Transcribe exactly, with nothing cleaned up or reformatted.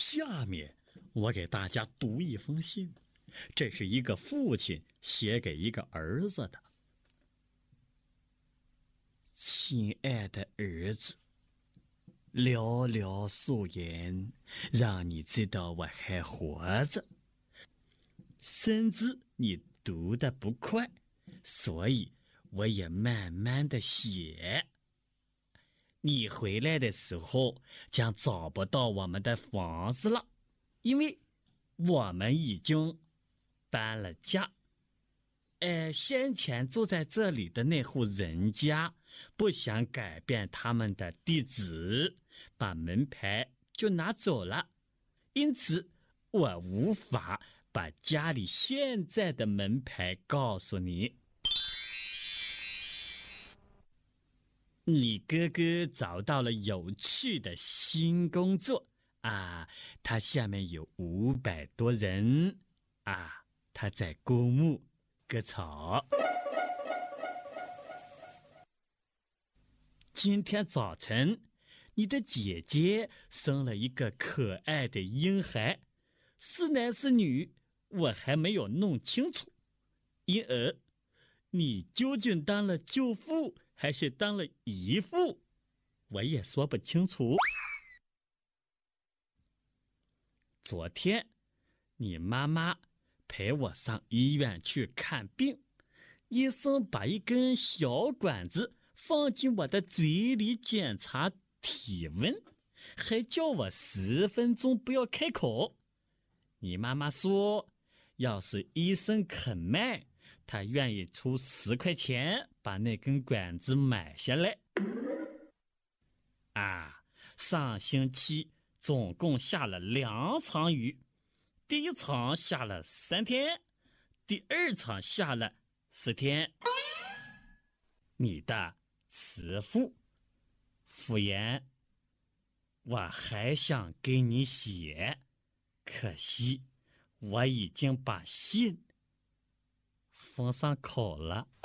下面我给大家读一封信，这是一个父亲写给一个儿子的。亲爱的儿子，寥寥数言，让你知道我还活着。甚至你读得不快，所以我也慢慢的写。你回来的时候将找不到我们的房子了，因为我们已经搬了家。呃，先前住在这里的那户人家不想改变他们的地址，把门牌就拿走了，因此我无法把家里现在的门牌告诉你。你哥哥找到了有趣的新工作啊，他下面有五百多人啊，他在割木割草。今天早晨，你的姐姐生了一个可爱的婴孩，是男是女，我还没有弄清楚，因而你究竟当了舅父还是当了姨父，我也说不清楚。昨天，你妈妈陪我上医院去看病，医生把一根小管子放进我的嘴里检查体温，还叫我十分钟不要开口。你妈妈说，要是医生肯卖，她愿意出十块钱把那根管子买下来。啊，上星期总共下了两场雨，第一场下了三天，第二场下了十天。你的慈父傅言，我还想给你写，可惜我已经把信封上口了。